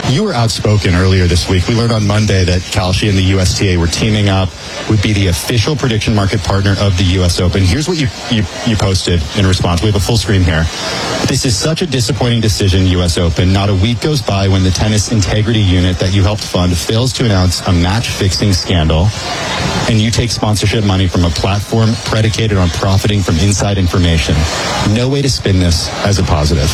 You were outspoken earlier this week. We learned on Monday that Kalshi and the USTA were teaming up, would be the official prediction market partner of the U.S. Open. Here's what you posted in response. We have a full screen here. This is such a disappointing decision, U.S. Open. Not a week goes by when the tennis integrity unit that you helped fund fails to announce a match-fixing scandal, and you take sponsorship money from a platform predicated on profiting from inside information. No way to spin this as a positive.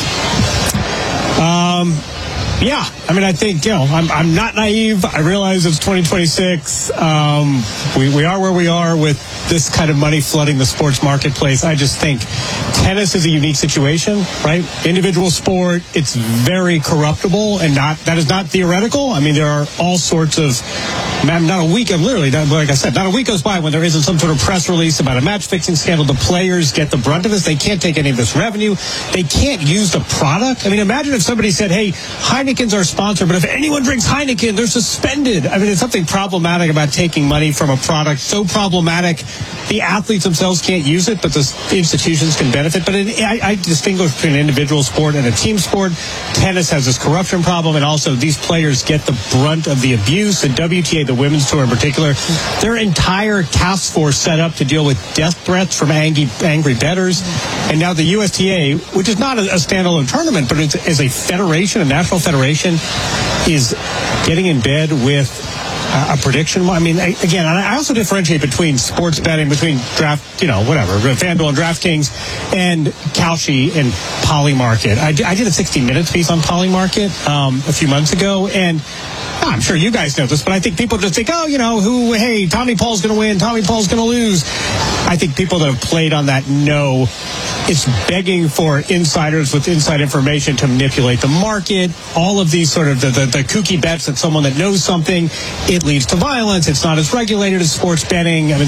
Yeah, I mean, I think, I'm not naive. I realize it's 2026. We are where we are with this kind of money flooding the sports marketplace. I just think tennis is a unique situation, right? Individual sport, it's very corruptible, and that is not theoretical. I mean, there are all sorts of, not a week goes by when there isn't some sort of press release about a match-fixing scandal. The players get the brunt of this. They can't take any of this revenue. They can't use the product. I mean, imagine if somebody said, hey, Heineken's our sponsor, but if anyone drinks Heineken, they're suspended. I mean, it's something problematic about taking money from a product. So problematic, the athletes themselves can't use it, but the institutions can benefit. But I distinguish between an individual sport and a team sport. Tennis has this corruption problem, and also these players get the brunt of the abuse. The WTA, the women's tour in particular, their entire task force set up to deal with death threats from angry bettors. And now the USTA, which is not a standalone tournament, but it's a federation, a national federation, is getting in bed with a prediction. I mean, again, I also differentiate between sports betting, between draft, FanDuel and DraftKings, and Kalshi and Polymarket. I did a 60 Minutes piece on Polymarket a few months ago, and I'm sure you guys know this, but I think people just think, Tommy Paul's going to win, Tommy Paul's going to lose. I think people that have played on that know it's begging for insiders with inside information to manipulate the market. All of these sort of the kooky bets that someone that knows something, it leads to violence. It's not as regulated as sports betting. I mean,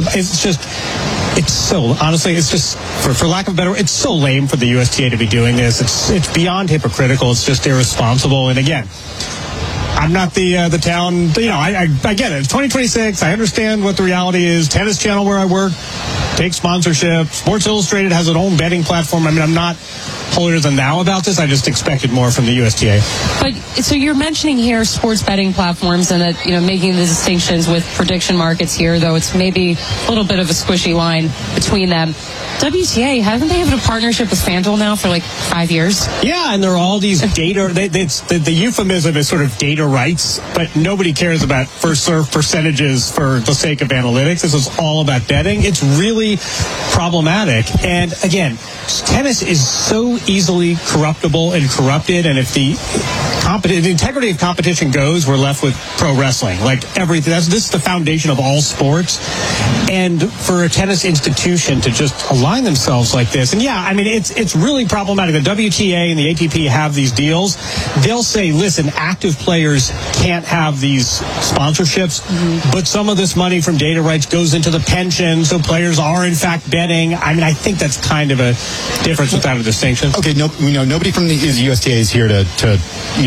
it's so, honestly, it's just, for lack of a better, it's so lame for the USTA to be doing this. It's beyond hypocritical. It's just irresponsible. And again, I'm not the town, I get it. It's 2026. I understand what the reality is. Tennis Channel, where I work, takes sponsorship. Sports Illustrated has its own betting platform. I mean, I'm not holier than thou about this. I just expected more from the USTA. But so you're mentioning here sports betting platforms and that, making the distinctions with prediction markets here, though it's maybe a little bit of a squishy line between them. WTA, haven't they had a partnership with FanDuel now for like 5 years? Yeah, and there are all these data. The euphemism is sort of data rights, but nobody cares about first serve percentages for the sake of analytics. This is all about betting. It's really problematic. And again, tennis is so easily corruptible and corrupted, and if the integrity of competition goes, we're left with pro wrestling. Like everything. This is the foundation of all sports. And for a tennis institution to just align themselves like this, and yeah, I mean, it's really problematic. The WTA and the ATP have these deals. They'll say, listen, active players can't have these sponsorships, but some of this money from data rights goes into the pension, so players are in fact betting. I mean, I think that's kind of a difference without a distinction. Okay, nobody from the USTA is here to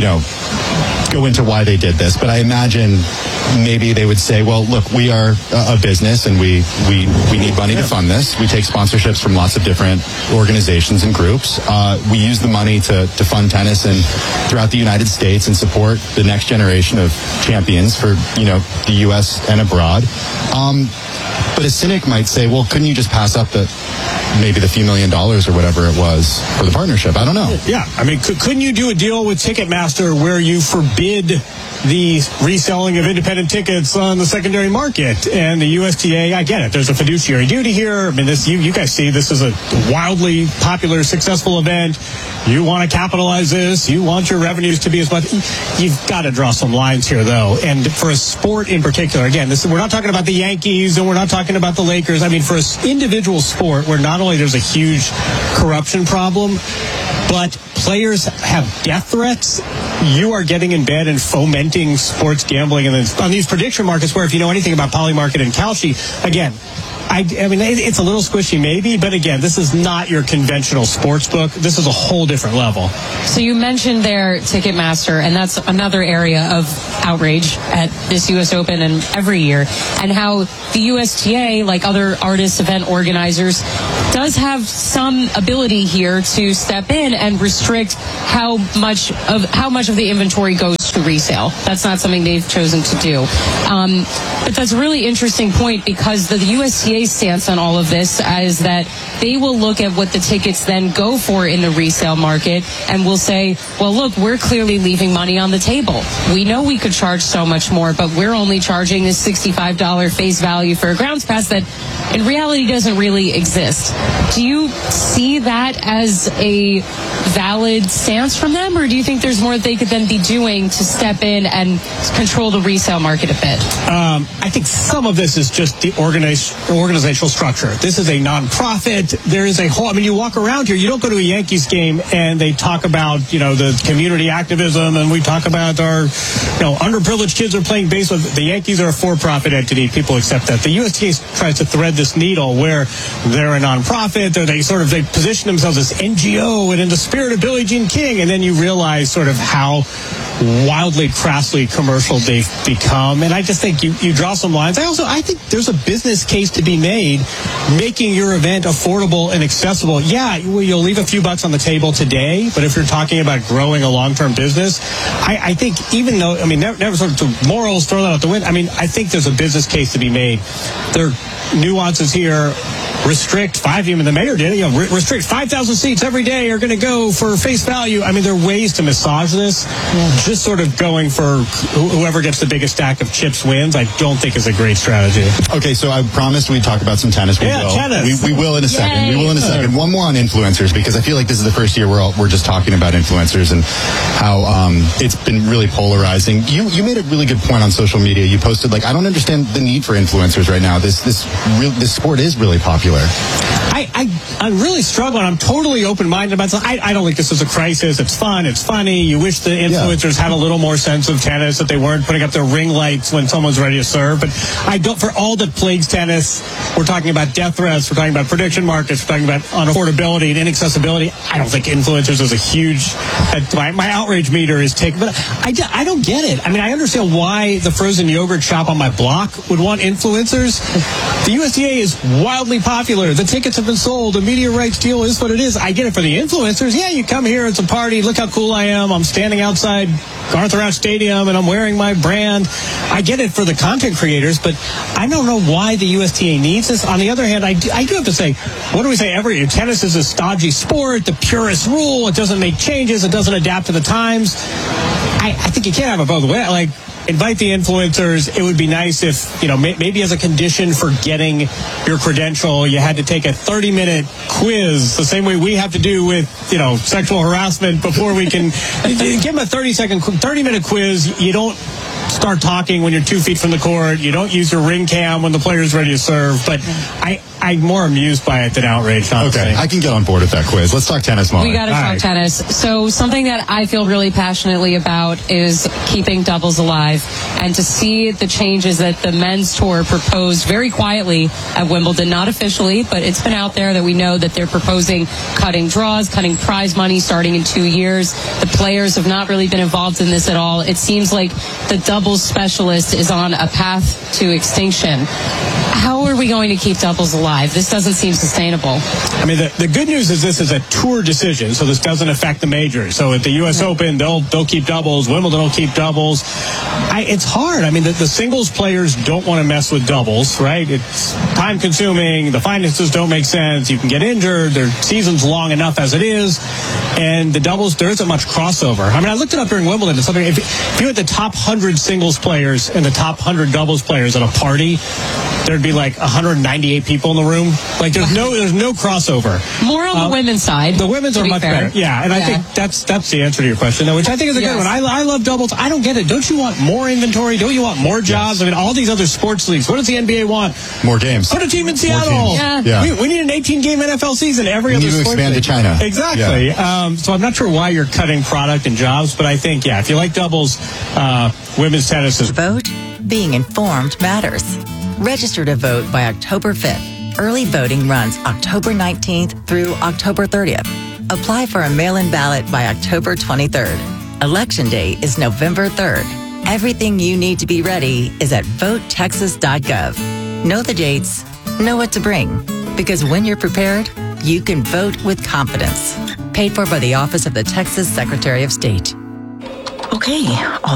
go into why they did this, but I imagine maybe they would say, well, look, we are a business and we need money to fund this. We take sponsorships from lots of different organizations and groups. We use the money to fund tennis and throughout the United States and support the next generation of champions for, the U.S. and abroad. But a cynic might say, well, couldn't you just pass up maybe the few $1 million or whatever it was for the partnership? I don't know. Yeah, I mean, couldn't you do a deal with Ticketmaster where you forbid the reselling of independent tickets on the secondary market? And the USTA, I get it. There's a fiduciary duty here. I mean, this you guys see this is a wildly popular, successful event. You want to capitalize this. You want your revenues to be as much. You've got to draw some lines here, though. And for a sport in particular, again, we're not talking about the Yankees and we're not talking about the Lakers. I mean, for an individual sport where not only there's a huge corruption problem, but players have death threats, you are getting in bed and fomenting sports gambling. And on these prediction markets where if you know anything about Polymarket and Kalshi, again, I mean, it's a little squishy maybe, but again, this is not your conventional sports book. This is a whole different level. So you mentioned there Ticketmaster, and that's another area of outrage at this U.S. Open and every year, and how the USTA, like other artist event organizers, does have some ability here to step in and restrict how much of the inventory goes the resale. That's not something they've chosen to do. But that's a really interesting point, because the USTA stance on all of this is that they will look at what the tickets then go for in the resale market and will say, well, look, we're clearly leaving money on the table. We know we could charge so much more, but we're only charging this $65 face value for a grounds pass that in reality doesn't really exist. Do you see that as a valid stance from them, or do you think there's more they could then be doing to step in and control the resale market a bit? I think some of this is just the organizational structure. This is a nonprofit. There is a whole, you walk around here, you don't go to a Yankees game and they talk about, the community activism, and we talk about our, underprivileged kids are playing baseball. The Yankees are a for-profit entity. People accept that. The USTA tries to thread this needle where they're a nonprofit, or they position themselves as NGO and in the spirit of Billie Jean King, and then you realize sort of how wildly, crassly commercial they've become. And I just think you draw some lines. I think there's a business case to be made, making your event affordable and accessible. Yeah, you'll leave a few bucks on the table today, but if you're talking about growing a long-term business, I think even though, never sort of morals, throw that out the window. I think there's a business case to be made. There are nuances here. Restrict even the mayor did it. Restrict 5,000 seats every day are going to go for face value. There are ways to massage this. Yeah. Just sort of going for whoever gets the biggest stack of chips wins, I don't think is a great strategy. Okay, so I promised we'd talk about some tennis. Tennis. We will in a second. Yay. We will in a second. One more on influencers, because I feel like this is the first year we're just talking about influencers and how it's been really polarizing. You made a really good point on social media. You posted I don't understand the need for influencers right now. This sport is really popular. I'm really struggling. I'm totally open-minded about this. I don't think this is a crisis. It's fun. It's funny. You wish the influencers had a little more sense of tennis, that they weren't putting up their ring lights when someone's ready to serve. But I don't, for all that plagues tennis, we're talking about death threats, we're talking about prediction markets, we're talking about unaffordability and inaccessibility. I don't think influencers is a huge, my outrage meter is taken. But I don't get it. I understand why the frozen yogurt shop on my block would want influencers. The USTA is wildly popular. The tickets have been sold. The media rights deal is what it is. I get it for the influencers. Yeah, you come here, it's a party. Look how cool I am. I'm standing outside Arthur Ashe Stadium and I'm wearing my brand. I get it for the content creators, but I don't know why the USTA needs this. On the other hand, I do have to say, what do we say every year? Tennis is a stodgy sport, the purest rule. It doesn't make changes. It doesn't adapt to the times. I think you can't have it both ways. Invite the influencers. It would be nice if, maybe as a condition for getting your credential, you had to take a 30-minute quiz, the same way we have to do with, sexual harassment before we can give them a 30-minute quiz. You don't start talking when you're 2 feet from the court. You don't use your ring cam when the player's ready to serve. But I'm more amused by it than outraged, honestly. Okay, I can get on board with that quiz. Let's talk tennis, Molly. We got to talk tennis. So something that I feel really passionately about is keeping doubles alive, and to see the changes that the men's tour proposed very quietly at Wimbledon, not officially, but it's been out there that we know that they're proposing cutting draws, cutting prize money starting in 2 years. The players have not really been involved in this at all. It seems like the doubles specialist is on a path to extinction. How are we going to keep doubles alive? This doesn't seem sustainable. The good news is this is a tour decision, so this doesn't affect the majors. So at the U.S. Open, they'll keep doubles. Wimbledon will keep doubles. It's hard. The singles players don't want to mess with doubles, right? It's time-consuming. The finances don't make sense. You can get injured. Their season's long enough as it is. And the doubles, there isn't much crossover. I looked it up during Wimbledon. It's something. If you had the top 100 singles players and the top 100 doubles players at a party, there'd be 198 people in the room. There's no crossover. More on the women's side. The women's are much better. Yeah, and I think that's the answer to your question, though, which I think is a good one. I love doubles. I don't get it. Don't you want more inventory? Don't you want more jobs? Yes. All these other sports leagues. What does the NBA want? More games. Put a team in Seattle. Yeah. We need an 18-game NFL season. Every we other need to sport expand league. to China. Exactly. Yeah. So I'm not sure why you're cutting product and jobs, but I think, if you like doubles, women's tennis is... Vote. Being informed matters. Register to vote by October 5th. Early voting runs October 19th through October 30th. Apply for a mail-in ballot by October 23rd. Election day is November 3rd. Everything you need to be ready is at votetexas.gov. Know the dates, know what to bring. Because when you're prepared, you can vote with confidence. Paid for by the Office of the Texas Secretary of State. Okay,